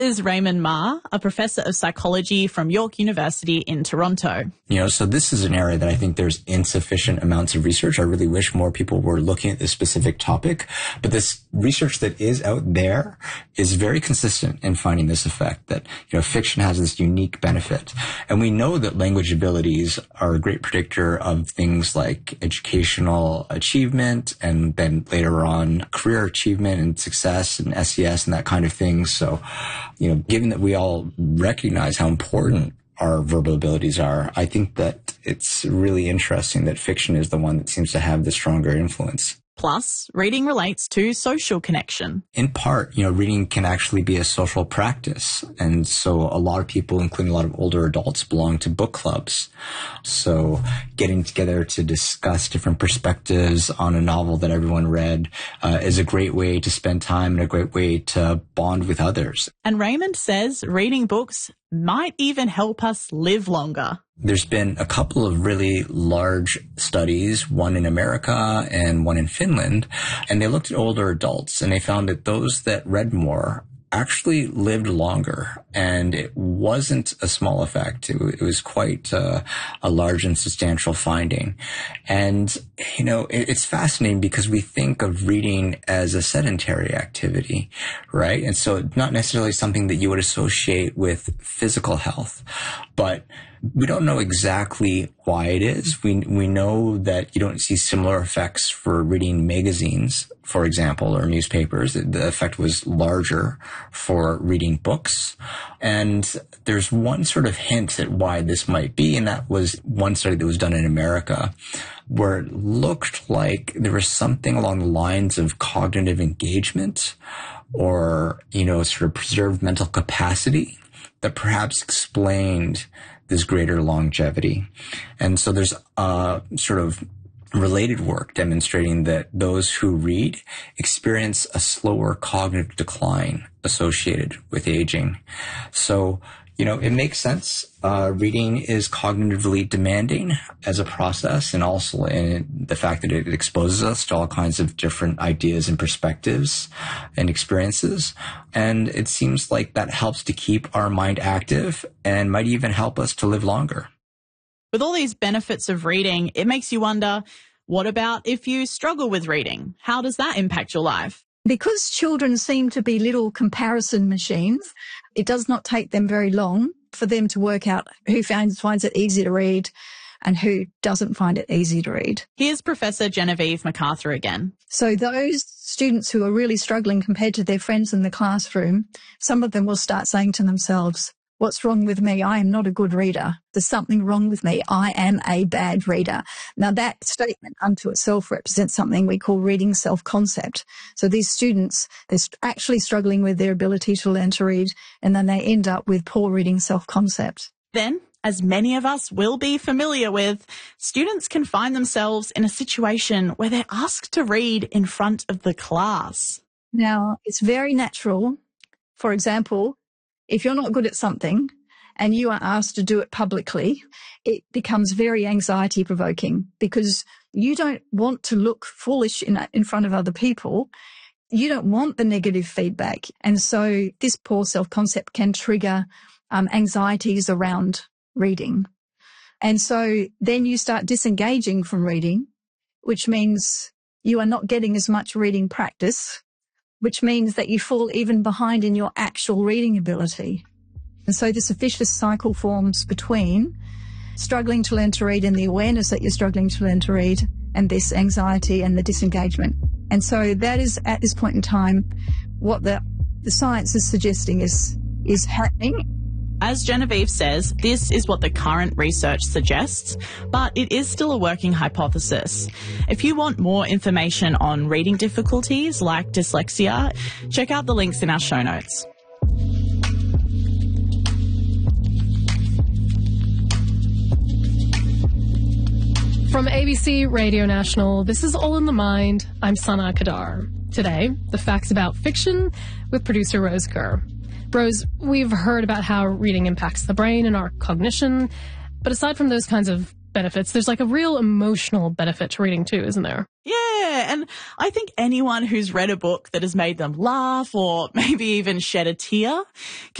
Is Raymond Ma, a professor of psychology from York University in Toronto. So this is an area that I think there's insufficient amounts of research. I really wish more people were looking at this specific topic, but this research that is out there is very consistent in finding this effect that, fiction has this unique benefit. And we know that language abilities are a great predictor of things like educational achievement and then later on career achievement and success and SES and that kind of thing. So, given that we all recognize how important our verbal abilities are, I think that it's really interesting that fiction is the one that seems to have the stronger influence. Plus, reading relates to social connection. In part, reading can actually be a social practice. And so a lot of people, including a lot of older adults, belong to book clubs. So getting together to discuss different perspectives on a novel that everyone read is a great way to spend time and a great way to bond with others. And Raymond says reading books might even help us live longer. There's been a couple of really large studies, one in America and one in Finland, and they looked at older adults and they found that those that read more actually lived longer. And it wasn't a small effect. It was quite a large and substantial finding. And, it's fascinating because we think of reading as a sedentary activity, right? And so not necessarily something that you would associate with physical health, but we don't know exactly why it is. We know that you don't see similar effects for reading magazines, for example, or newspapers. The effect was larger for reading books. And there's one sort of hint at why this might be, and that was one study that was done in America where it looked like there was something along the lines of cognitive engagement or, sort of preserved mental capacity that perhaps explained this greater longevity. And so there's sort of related work demonstrating that those who read experience a slower cognitive decline associated with aging. So, it makes sense. Reading is cognitively demanding as a process, and also in the fact that it exposes us to all kinds of different ideas and perspectives and experiences. And it seems like that helps to keep our mind active and might even help us to live longer. With all these benefits of reading, it makes you wonder, what about if you struggle with reading? How does that impact your life? Because children seem to be little comparison machines, it does not take them very long for them to work out who finds it easy to read and who doesn't find it easy to read. Here's Professor Genevieve MacArthur again. So those students who are really struggling compared to their friends in the classroom, some of them will start saying to themselves, "What's wrong with me? I am not a good reader. There's something wrong with me. I am a bad reader." Now, that statement unto itself represents something we call reading self-concept. So these students, they're actually struggling with their ability to learn to read, and then they end up with poor reading self-concept. Then, as many of us will be familiar with, students can find themselves in a situation where they're asked to read in front of the class. Now, it's very natural. For example, if you're not good at something and you are asked to do it publicly, it becomes very anxiety provoking because you don't want to look foolish in front of other people. You don't want the negative feedback. And so this poor self-concept can trigger anxieties around reading. And so then you start disengaging from reading, which means you are not getting as much reading practice, which means that you fall even behind in your actual reading ability. And so this vicious cycle forms between struggling to learn to read and the awareness that you're struggling to learn to read and this anxiety and the disengagement. And so that is, at this point in time, what the science is suggesting is happening. As Genevieve says, this is what the current research suggests, but it is still a working hypothesis. If you want more information on reading difficulties like dyslexia, check out the links in our show notes. From ABC Radio National, this is All in the Mind. I'm Sana Kadar. Today, the facts about fiction with producer Rose Kerr. Rose, we've heard about how reading impacts the brain and our cognition, but aside from those kinds of benefits. There's like a real emotional benefit to reading too, isn't there? Yeah, and I think anyone who's read a book that has made them laugh or maybe even shed a tear